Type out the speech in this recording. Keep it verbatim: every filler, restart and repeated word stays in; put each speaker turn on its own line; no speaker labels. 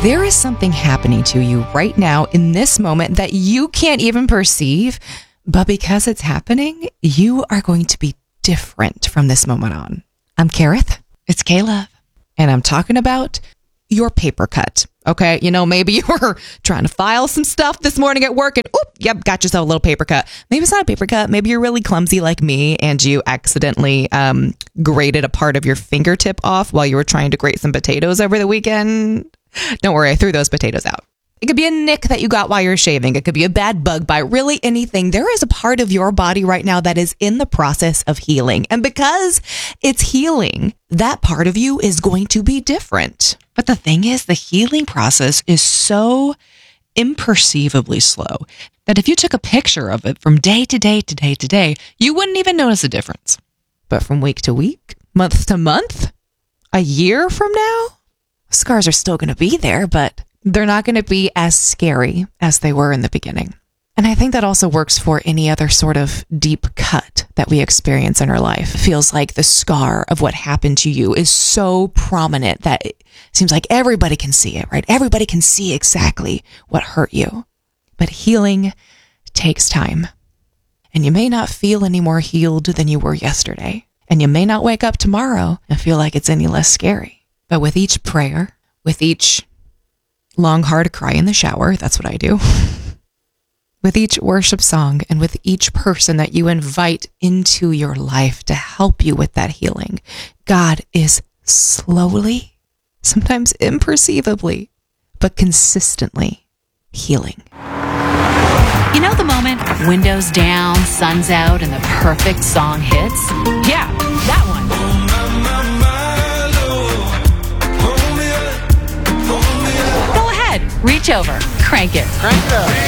There is something happening to you right now in this moment that you can't even perceive, but because it's happening, you are going to be different from this moment on. I'm Kareth. It's K-Love. And I'm talking about your paper cut. Okay, you know, maybe you were trying to file some stuff this morning at work and, oop, yep, got yourself a little paper cut. Maybe it's not a paper cut. Maybe you're really clumsy like me and you accidentally um, grated a part of your fingertip off while you were trying to grate some potatoes over the weekend. Don't worry, I threw those potatoes out. It could be a nick that you got while you're shaving. It could be a bad bug bite, really anything. There is a part of your body right now that is in the process of healing. And because it's healing, that part of you is going to be different. But the thing is, the healing process is so imperceivably slow that if you took a picture of it from day to day to day to day, you wouldn't even notice a difference. But from week to week, month to month, a year from now, scars are still going to be there, but they're not going to be as scary as they were in the beginning. And I think that also works for any other sort of deep cut that we experience in our life. It feels like the scar of what happened to you is so prominent that it seems like everybody can see it, right? Everybody can see exactly what hurt you. But healing takes time. And you may not feel any more healed than you were yesterday. And you may not wake up tomorrow and feel like it's any less scary. But with each prayer, with each long, hard cry in the shower, that's what I do. With each worship song and with each person that you invite into your life to help you with that healing, God is slowly, sometimes imperceivably, but consistently healing.
You know the moment, windows down, sun's out, and the perfect song hits? Yeah, that one. Go ahead, reach over, crank it.
Crank it up.